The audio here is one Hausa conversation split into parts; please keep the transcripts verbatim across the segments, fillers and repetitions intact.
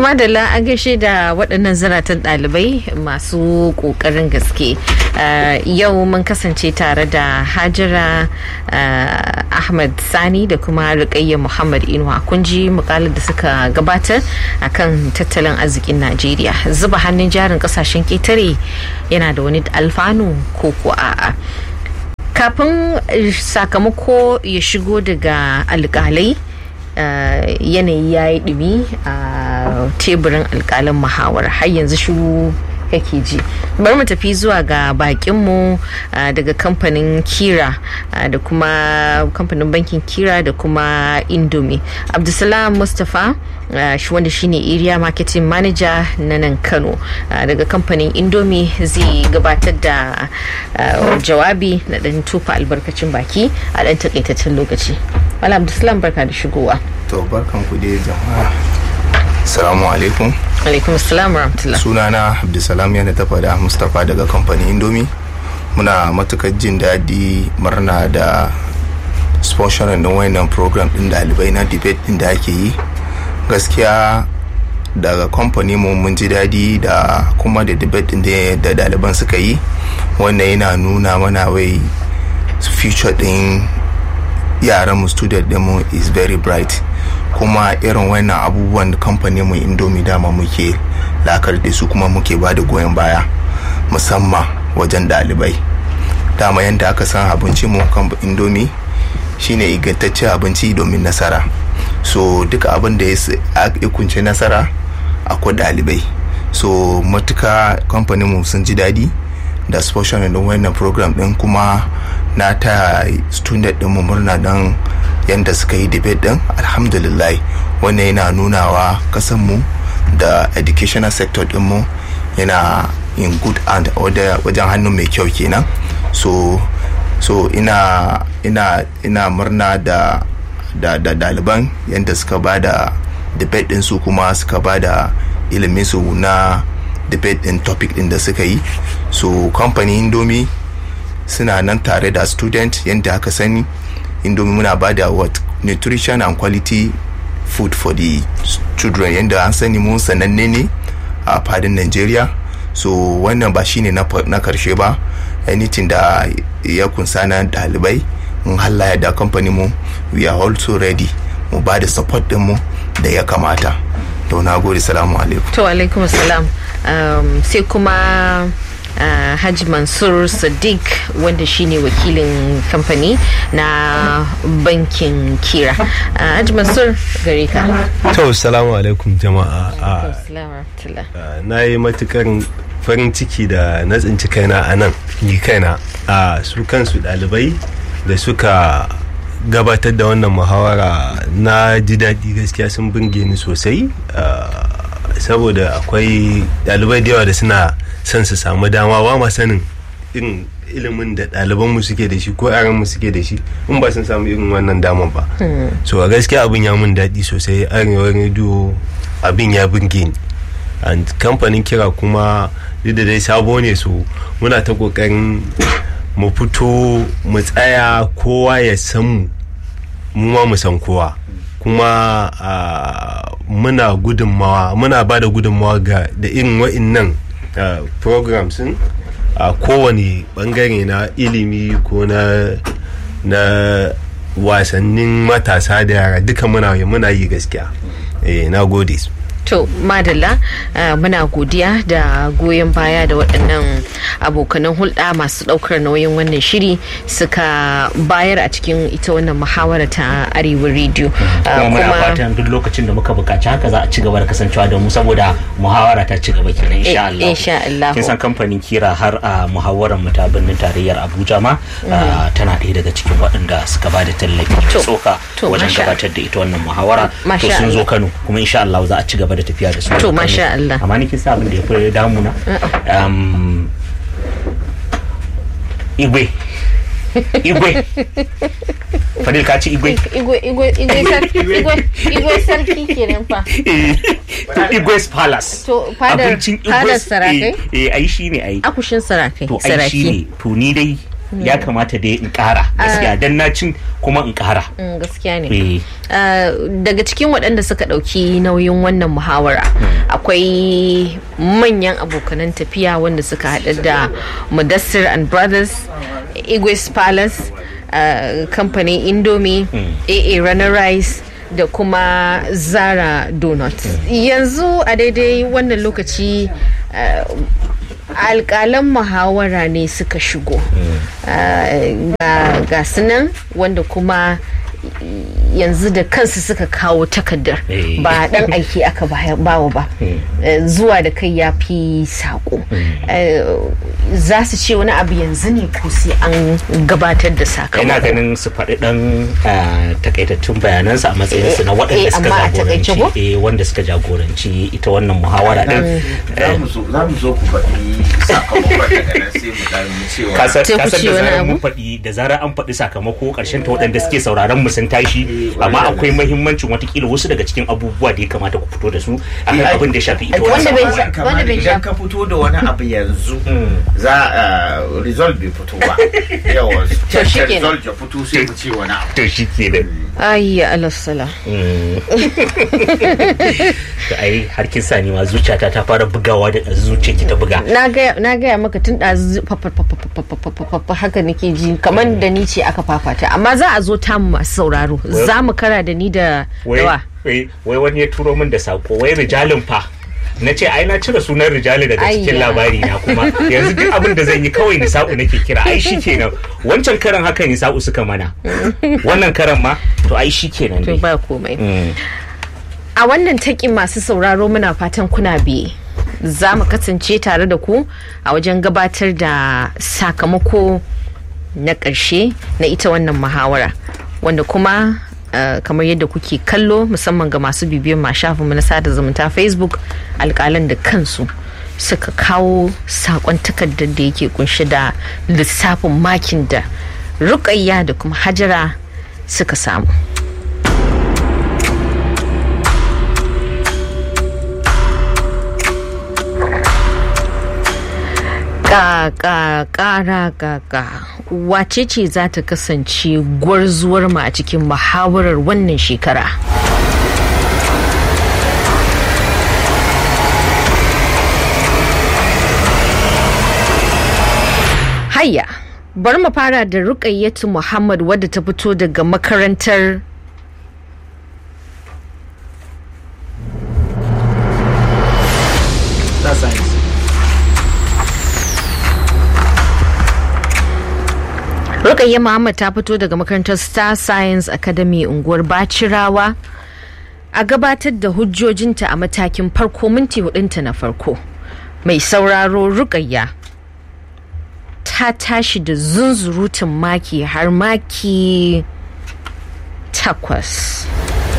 madalla an gaishe da waɗannan zaratan ɗalibai masu ƙoƙarin gaske. Yau mun kasance tare da Hajara Ahmad Sani da kuma Rukayya Muhammad Inuwa. Kun ji muƙalar da suka gabatar akan tattalin arzikin Najeriya. Zuba hannun jarin ƙasashen ƙetare yana da wani alfanu ko ko a'a. Kafin sakamako ya shigo daga alƙalai, yanayi ya yi ɗumi a teburin alƙalin muhawara, har yanzu shiru kake ji. Bari mu tafi zuwa ga bakinmu daga kamfanin Kira da kuma kamfanin bankin Kira da kuma Indomie. Abdulsalam Mustapha shi wanda shine area marketing manager na nan Kano daga kamfanin Indomie zai gabatar da jawabi na dan tufa albarkacin baki a dan takaitaccen lokaci. Wala Abdulsalam, barka da shigowa. To barkan ku dai jama'a. Assalamu alaikum. Alaikum assalam wa rahmatullah. Sunana Abdulsalam yana tafa da Mustapha daga kamfanin Indomie. Muna matukar jin daɗi, murna da sponsoring din wannan program din dalibai na debate din da ake yi. Gaskiya daga kamfani mu mun ji daɗi da kuma da debate din da daliban suka yi. Wannan yana nuna mana wai future din yaran mu student din mu is very bright. Kuma irin wannan abubuwan da kamfanin mu Indomie dama muke lakar da su kuma muke ba da goyon baya musamman wajen dalibai. Dama yanda aka san abinci mu kan Indomie shine ingantaccen abinci domin nasara. So duka abin da ya kunce nasara akwai dalibai. So matuka kamfanin mu sun ji dadi da sponsoring din wannan program din, kuma na ta student din mu murna dan yanda suka yi debate din. Alhamdulillah wannan yana nunawa kasan mu da educational sector din mu yana in good hand order, wajen hannu mai kyau kenan. So so ina ina ina murna da da da daliban yanda suka bada debate din su, kuma suka bada ilimin su na debate din topic din da suka yi. So company Indomie suna nan tare da student yanda aka sani. Indomie muna bada what nutrition and quality food for the children yanda an sani mun sananne ne a fadin Nigeria. So wannan ba shine na na karshe ba, anything da ya kunsa na dalibai mun halaya da company mu, we are also ready mu bada support din mu da ya kamata. To na gode, salamu alaikum. To alaikum assalam. Um, sai kuma Uh, Haji Mansur Sadiq wanda shine wakilin kamfani na bankin Kira. uh, Haji Mansur, gare ka. To assalamu alaikum jama'a. uh, uh, na yi matukar farin ciki da na tsinci kaina a nan ni kaina a uh, su kansu ɗalibai da suka gabatar da wannan muhawara. Na ji daɗi gaskiya, sun burge ni sosai, uh, saboda akwai ɗalibai da yawa da suna san su samu dama, ba ma sanin irin ilimin da ɗalibanmu suke da shi ko yaranmu suke da shi in ba sun samu irin wannan daman ba. So a gaskiya abin ya mun daɗi sosai. Arewa rediyo abin ya burge ni, and kamfanin Kira kuma duk da dai sabo ne, so muna ta kokarin mu fito mu tsaya kowa ya san mu, mu ma mu san kowa, kuma muna gudunmawa muna ba da gudunmawa ga da irin wa'innan Uh, programs din a uh, kowane bangare na ilimi ko na na wasannin matasa da yara duka muna muna yi gaskiya. Eh, na gode. To madalla, uh, muna godiya da goyon baya da waɗannan abokanan hulɗa masu ɗaukar nauyin wannan shiri suka bayar a cikin ita wannan muhawara ta Arewa Radio. Uh, kuma muna fatan duk lokacin da muka buƙaci haka za a ci gaba da kasancewa da mu, saboda muhawara ta ci gaba kenan insha Allah. Insha Allah. Kin san kamfanin Kira har a muhawarar mu ta birnin tarayyar Abuja ma uh, tana ɗaya daga cikin waɗanda suka bada tallafi tsoka wajen gabatar da ita wannan muhawara. To sun zo Kano kuma insha Allah za a ci gaba da tafiya da su. To masha Allah. Amma ni kin sa abin da ya fi damuna um Igwe Igwe Fadil ka ci Igwe Igwe Igwe Igwe sarki Igwe Igwe sarki kenan fa. Igwe's Palace. To fadar fadar sarakai. Eh ai shine ai. Akushin sarakai. To ai shine, to ni dai ya kamata dai in kara gaskiya dan na cin kuma in kara gaskiya ne. Daga cikin waɗanda suka ɗauki nauyin wannan muhawara akwai manyan abokanan tafiya wanda suka haɗa da Mudassir and Brothers, Igwes Palace, kamfanin Indomie, A A Runner Rice da kuma Zara Donuts. Yanzu a daidai wannan lokaci alƙalan muhawara ne suka shigo ga sunan wanda kuma yanzu da kansu suka kawo takardar ba dan aiki aka bawa ba zuwa da kai ya fi sako za su ce wani abu yanzu ne ko sai an gabatar da sakamako. Ina ganin su faɗi dan takaitattun bayanansu a matsayin su na waɗanda suka jagoranci wanda suka jagoranci ita wannan muhawara din. Za mu zo ku faɗi sakamakon daga nan sai mu dan cewa kasar da zarar mun faɗi da zarar an faɗi sakamako ƙarshen ta waɗanda suke sauraron mu sun tashi, amma akwai muhimmancin watakila wasu daga cikin abubuwa da ya kamata ku fito da su akan abin da ya shafi ita wannan. Idan ka fito da wani abu yanzu za a result bai fito ba, yawa result ya fito sai mu ce wani abu. To shi ke da ayya alasala to ai har kin sani ma zuciyata ta fara bugawa da zuciyarki ta buga. Na gaya maka tun da haka nake ji kamar da ni ce aka fafata, amma za a zo ta masu sauraro za mu kara da ni da dawa. Wai wani ya turo min da sako wai rijalin fa na ce ai na cire sunan rijali daga cikin labari na, kuma yanzu duk abin da zan yi kawai nisa'u nake kira. Ai shi kenan, wancan karan haka nisa'u suka mana, wannan karan ma to ai shi kenan to ba komai. A wannan taƙin masu sauraro muna fatan kuna biye, za mu kasance tare da ku a wajen gabatar da sakamako na ƙarshe na ita wannan muhawara, wanda kuma Uh, kamar yadda kuke kallo musamman ga masu bibiyan ma shafinmu na sada zumunta Facebook, alƙalan da kansu suka kawo sakon takardar da yake kunshe da lissafin makin da Rukayya da kuma Hajara suka samu. Kaka kara kaka wace ce za ta kasance gwarzuwar mu a cikin muhawarar wannan shekara? Hayya, bari mu fara da Rukayyatu Muhammad wadda ta fito daga makarantar Rukayya Muhammad ta fito daga makarantar Star Science Academy unguwar Bacirawa. A gabatar da hujjojinta a matakin farko minti hudunta na farko. Mai sauraro Rukayya ta tashi da zunzurutun maki har maki takwas.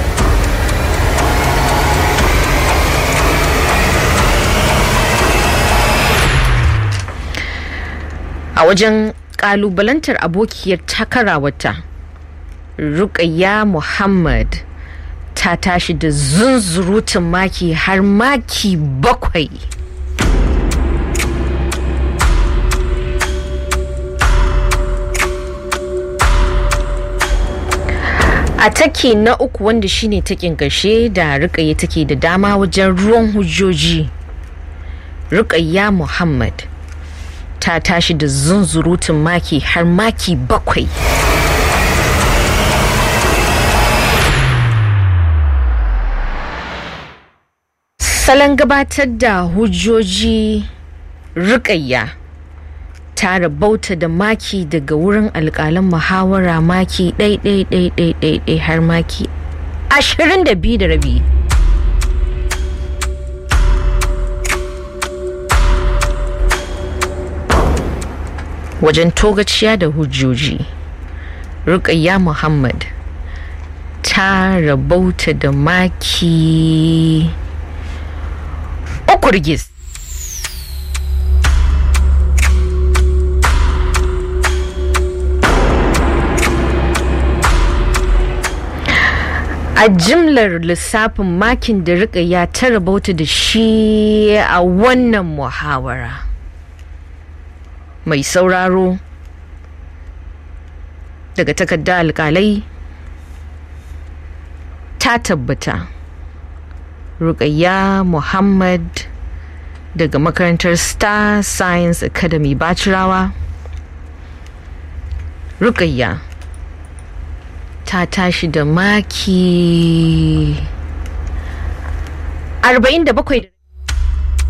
A wajen kalubalantar abokiyar takarawarta, Rukayya Muhammad ta tashi da zunzurutun maki har maki bakwai. A take na uku wanda shine takin ƙarshe da Rukayya take da dama wajen ruwan hujjoji, Rukayya Muhammad ta tashi da zunzurutun maki har maki bakwai. Salon gabatar da hujjoji, Rukayya ta rabauta da maki daga wurin alƙalan muhawara maki ɗai ɗai ɗai ɗai ɗai ɗai har maki ashirin da biyu da rabi. Wajen togaciya da hujjoji, Rukayya Muhammad ta rabauta da maki uku rigis. A jimlar lissafin makin da Rukayya ta rabauta da shi a wannan muhawara, mai sauraro daga takarda alkalai ta tabbata Rukayya Muhammad daga makarantar Star Science Academy Bacirawa. Rukayya ta tashi da maki arba'in da bakwai.